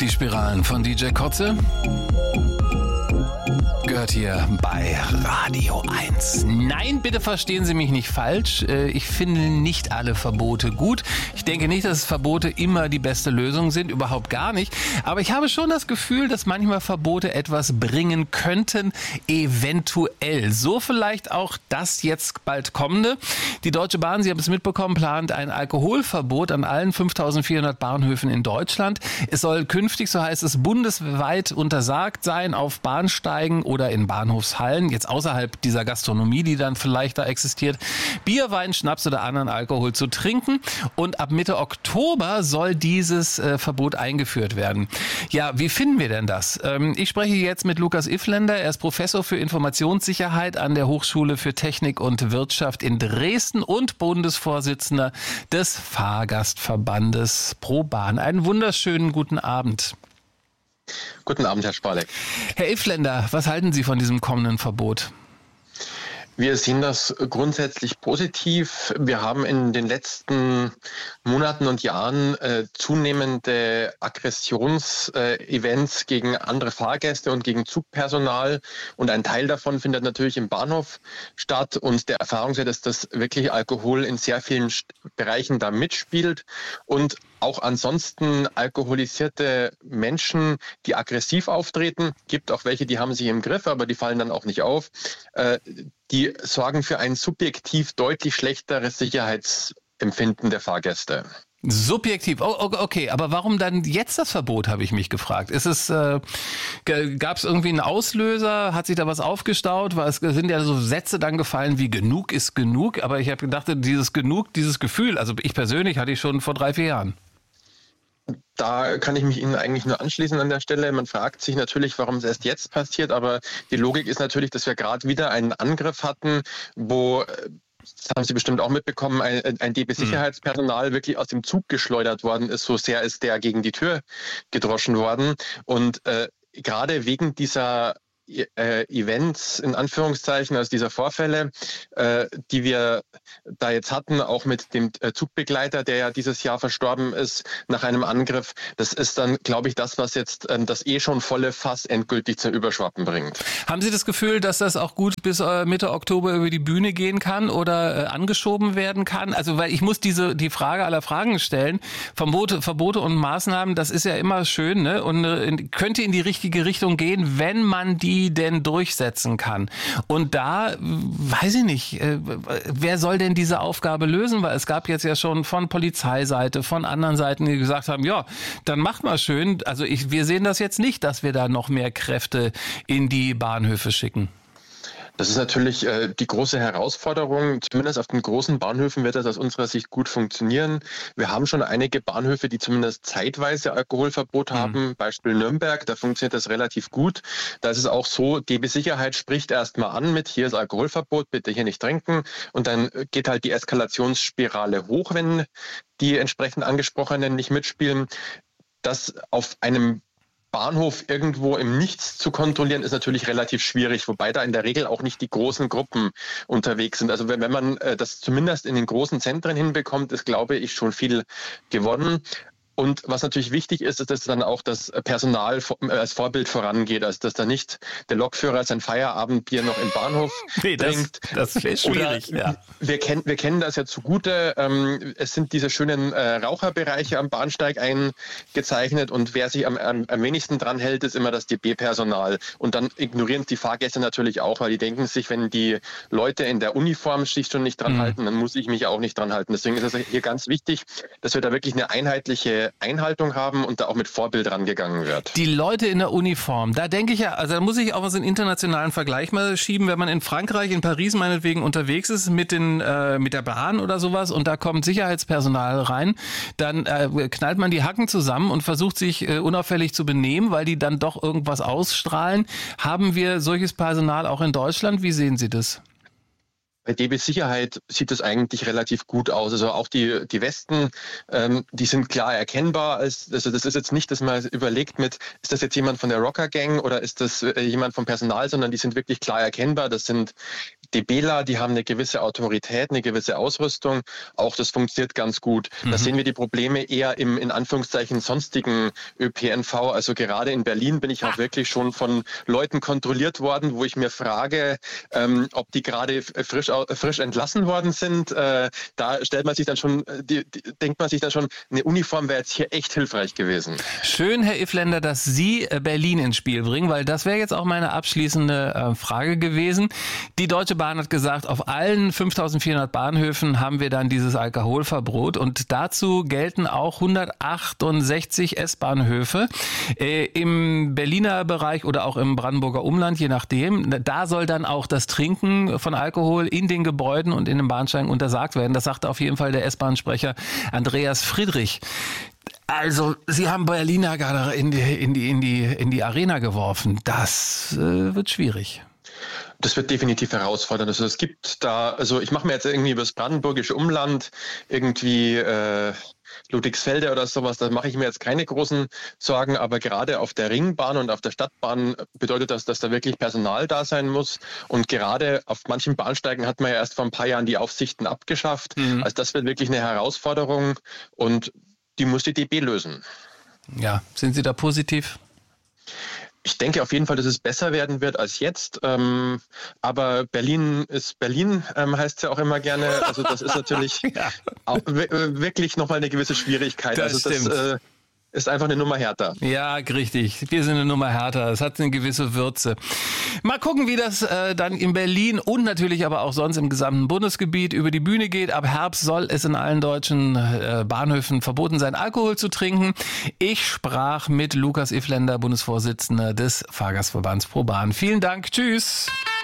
Die Spiralen von DJ Kotze gehört hier bei Radio 1. Nein, bitte verstehen Sie mich nicht falsch. Ich finde nicht alle Verbote gut. Ich denke nicht, dass Verbote immer die beste Lösung sind, überhaupt gar nicht. Aber ich habe schon das Gefühl, dass manchmal Verbote etwas bringen könnten, eventuell. So vielleicht auch das jetzt bald kommende. Die Deutsche Bahn, Sie haben es mitbekommen, plant ein Alkoholverbot an allen 5400 Bahnhöfen in Deutschland. Es soll künftig, so heißt es, bundesweit untersagt sein, auf Bahnsteigen oder in Bahnhofshallen, jetzt außerhalb dieser Gastronomie, die dann vielleicht da existiert, Bier, Wein, Schnaps oder anderen Alkohol zu trinken. Und ab Mitte Oktober soll dieses Verbot eingeführt werden. Ja, wie finden wir denn das? Ich spreche jetzt mit Lukas Iffländer. Er ist Professor für Informationssicherheit an der Hochschule für Technik und Wirtschaft in Dresden und Bundesvorsitzender des Fahrgastverbandes ProBahn. Einen wunderschönen guten Abend. Guten Abend, Herr Spalek. Herr Iffländer, was halten Sie von diesem kommenden Verbot? Wir sehen das grundsätzlich positiv. Wir haben in den letzten Monaten und Jahren zunehmende Aggressionsevents gegen andere Fahrgäste und gegen Zugpersonal. Und ein Teil davon findet natürlich im Bahnhof statt. Und der Erfahrungswert ist, dass wirklich Alkohol in sehr vielen Bereichen da mitspielt. Und auch ansonsten alkoholisierte Menschen, die aggressiv auftreten, gibt auch welche, die haben sich im Griff, aber die fallen dann auch nicht auf. Die sorgen für ein subjektiv deutlich schlechteres Sicherheitsempfinden der Fahrgäste. Subjektiv, okay, aber warum dann jetzt das Verbot, habe ich mich gefragt. Gab es irgendwie einen Auslöser, hat sich da was aufgestaut? Es sind ja so Sätze dann gefallen wie genug ist genug, aber ich habe gedacht, dieses Gefühl, also ich persönlich hatte ich schon vor 3-4 Jahren. Da kann ich mich Ihnen eigentlich nur anschließen an der Stelle. Man fragt sich natürlich, warum es erst jetzt passiert, aber die Logik ist natürlich, dass wir gerade wieder einen Angriff hatten, wo, das haben Sie bestimmt auch mitbekommen, ein DB-Sicherheitspersonal wirklich aus dem Zug geschleudert worden ist, so sehr ist der gegen die Tür gedroschen worden. Und gerade wegen dieser Events, in Anführungszeichen, also dieser Vorfälle, die wir da jetzt hatten, auch mit dem Zugbegleiter, der ja dieses Jahr verstorben ist, nach einem Angriff, das ist dann, glaube ich, das, was jetzt das schon volle Fass endgültig zum Überschwappen bringt. Haben Sie das Gefühl, dass das auch gut bis Mitte Oktober über die Bühne gehen kann oder angeschoben werden kann? Also, weil ich muss die Frage aller Fragen stellen. Verbote und Maßnahmen, das ist ja immer schön, ne? Und könnte in die richtige Richtung gehen, wenn man die denn durchsetzen kann. Und da, weiß ich nicht, wer soll denn diese Aufgabe lösen? Weil es gab jetzt ja schon von Polizeiseite, von anderen Seiten, die gesagt haben, ja, dann macht mal schön. Also wir sehen das jetzt nicht, dass wir da noch mehr Kräfte in die Bahnhöfe schicken. Das ist natürlich die große Herausforderung. Zumindest auf den großen Bahnhöfen wird das aus unserer Sicht gut funktionieren. Wir haben schon einige Bahnhöfe, die zumindest zeitweise Alkoholverbot haben. Beispiel Nürnberg, da funktioniert das relativ gut. Da ist es auch so, DB Sicherheit spricht erstmal an mit, hier ist Alkoholverbot, bitte hier nicht trinken. Und dann geht halt die Eskalationsspirale hoch, wenn die entsprechend Angesprochenen nicht mitspielen. Das auf einem Bahnhof irgendwo im Nichts zu kontrollieren, ist natürlich relativ schwierig, wobei da in der Regel auch nicht die großen Gruppen unterwegs sind. Also wenn man das zumindest in den großen Zentren hinbekommt, ist, glaube ich, schon viel gewonnen. Und was natürlich wichtig ist, ist, dass dann auch das Personal als Vorbild vorangeht, also dass da nicht der Lokführer sein Feierabendbier noch im Bahnhof trinkt. Das wäre schwierig. Ja. Wir kennen das ja zugute. Es sind diese schönen Raucherbereiche am Bahnsteig eingezeichnet und wer sich am wenigsten dran hält, ist immer das DB-Personal. Und dann ignorieren es die Fahrgäste natürlich auch, weil die denken sich, wenn die Leute in der Uniform sich schon nicht dran halten, dann muss ich mich auch nicht dran halten. Deswegen ist es hier ganz wichtig, dass wir da wirklich eine einheitliche Einhaltung haben und da auch mit Vorbild rangegangen wird. Die Leute in der Uniform, da denke ich ja, also da muss ich auch was in internationalen Vergleich mal schieben, wenn man in Frankreich, in Paris meinetwegen unterwegs ist mit der Bahn oder sowas und da kommt Sicherheitspersonal rein, dann knallt man die Hacken zusammen und versucht sich unauffällig zu benehmen, weil die dann doch irgendwas ausstrahlen. Haben wir solches Personal auch in Deutschland? Wie sehen Sie das? Bei DB Sicherheit sieht es eigentlich relativ gut aus. Also auch die Westen, die sind klar erkennbar. Also das ist jetzt nicht, dass man überlegt ist das jetzt jemand von der Rocker Gang oder ist das jemand vom Personal, sondern die sind wirklich klar erkennbar. Das sind DBler, die haben eine gewisse Autorität, eine gewisse Ausrüstung. Auch das funktioniert ganz gut. Da sehen wir die Probleme eher im, in Anführungszeichen, sonstigen ÖPNV. Also gerade in Berlin bin ich auch wirklich schon von Leuten kontrolliert worden, wo ich mir frage, ob die gerade frisch entlassen worden sind. Da stellt man sich dann schon, denkt man sich dann schon, eine Uniform wäre jetzt hier echt hilfreich gewesen. Schön, Herr Iffländer, dass Sie Berlin ins Spiel bringen, weil das wäre jetzt auch meine abschließende Frage gewesen. Die Deutsche Bahn hat gesagt, auf allen 5400 Bahnhöfen haben wir dann dieses Alkoholverbot und dazu gelten auch 168 S-Bahnhöfe im Berliner Bereich oder auch im Brandenburger Umland, je nachdem. Da soll dann auch das Trinken von Alkohol in den Gebäuden und in den Bahnsteigen untersagt werden. Das sagte auf jeden Fall der S-Bahn-Sprecher Andreas Friedrich. Also, Sie haben Berliner gerade in die Arena geworfen. Das wird schwierig. Das wird definitiv herausfordernd. Also es gibt da, also ich mache mir jetzt irgendwie über das brandenburgische Umland irgendwie Ludwigsfelde oder sowas, da mache ich mir jetzt keine großen Sorgen, aber gerade auf der Ringbahn und auf der Stadtbahn bedeutet das, dass da wirklich Personal da sein muss und gerade auf manchen Bahnsteigen hat man ja erst vor ein paar Jahren die Aufsichten abgeschafft. Also das wird wirklich eine Herausforderung und die muss die DB lösen. Ja, sind Sie da positiv? Ich denke auf jeden Fall, dass es besser werden wird als jetzt. Aber Berlin ist Berlin, heißt es ja auch immer gerne. Also das ist natürlich auch wirklich nochmal eine gewisse Schwierigkeit. Das stimmt. Ist einfach eine Nummer härter. Ja, richtig. Wir sind eine Nummer härter. Es hat eine gewisse Würze. Mal gucken, wie das dann in Berlin und natürlich aber auch sonst im gesamten Bundesgebiet über die Bühne geht. Ab Herbst soll es in allen deutschen Bahnhöfen verboten sein, Alkohol zu trinken. Ich sprach mit Lukas Iffländer, Bundesvorsitzender des Fahrgastverbands ProBahn. Vielen Dank. Tschüss.